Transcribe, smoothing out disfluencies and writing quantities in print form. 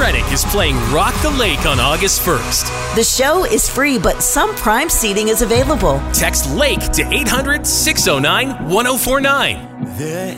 Krennic is playing Rock the Lake on August 1st. The show is free, but some Prime seating is available. Text LAKE to 800-609-1049. There